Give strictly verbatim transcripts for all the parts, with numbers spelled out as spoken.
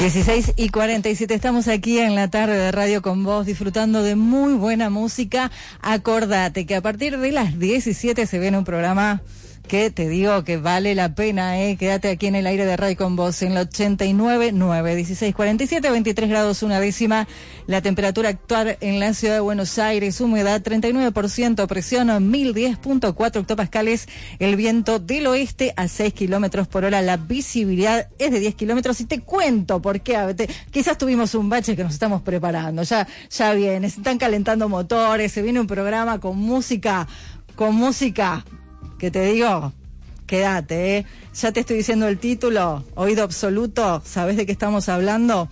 dieciséis y cuarenta y siete, estamos aquí en la tarde de Radio con Vos, disfrutando de muy buena música. Acordate que a partir de las diecisiete se viene un programa que te digo que vale la pena, eh. Quédate aquí en el aire de Radio con Vos, en la ochenta y nueve punto nueve, dieciséis cuarenta y siete, veintitrés grados una décima, la temperatura actual en la ciudad de Buenos Aires, humedad treinta y nueve por ciento, presión mil diez punto cuatro hectopascales, el viento del oeste a seis kilómetros por hora, la visibilidad es de diez kilómetros, y te cuento por qué, te, quizás tuvimos un bache que nos estamos preparando, ya, ya viene, se están calentando motores, se viene un programa con música, con música... que te digo, quédate, ¿eh? Ya te estoy diciendo el título, Oído Absoluto, ¿sabés de qué estamos hablando?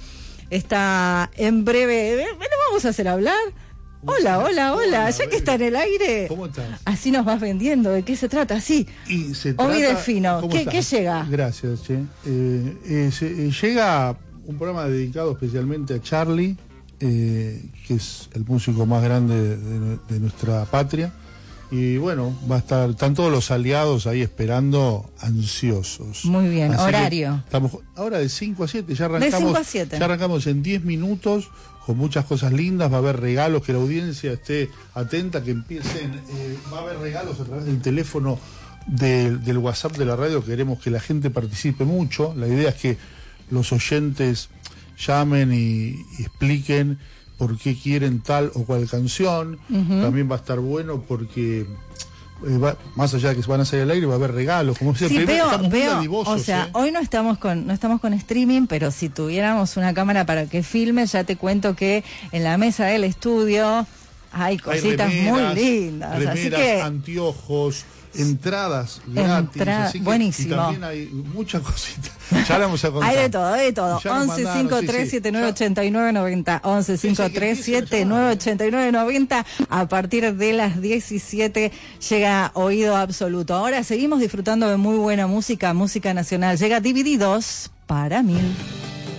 Está en breve, ¿me lo vamos a hacer hablar? Hola, hola, hola, hola, ya que está en el aire. ¿Cómo estás? Así nos vas vendiendo, ¿de qué se trata? Sí. Y se trata, Omi Delfino, ¿qué, ¿qué llega? Gracias, che. Eh, eh, se, eh, llega un programa dedicado especialmente a Charlie, eh, que es el músico más grande de, de, de nuestra patria. Y bueno, va a estar, están todos los aliados ahí esperando, ansiosos. Muy bien, así horario. Estamos ahora de cinco a siete, ya arrancamos. De cinco a siete. Ya arrancamos en diez minutos, con muchas cosas lindas, va a haber regalos, que la audiencia esté atenta, que empiecen, eh, va a haber regalos a través del teléfono de, del WhatsApp de la radio, queremos que la gente participe mucho, la idea es que los oyentes llamen y, y expliquen por qué quieren tal o cual canción. Uh-huh. También va a estar bueno porque eh, va, más allá de que se van a salir al aire, va a haber regalos, como sí, siempre. veo, estamos veo, muy adivosos, o sea, ¿eh? hoy no estamos con no estamos con streaming, pero si tuviéramos una cámara para que filme, ya te cuento que en la mesa del estudio hay cositas hay remeras, muy lindas, remeras, así que anteojos, entradas gratis, Entra... así que, buenísimo. Y también hay muchas cositas. Ya la vamos a contar. Hay de todo, hay de todo. once cincuenta y tres setenta y nueve ochenta y nueve noventa. once cincuenta y tres setenta y nueve ochenta y nueve noventa. A partir de las diecisiete llega Oído Absoluto. Ahora seguimos disfrutando de muy buena música, música nacional. Llega Divididos para mil.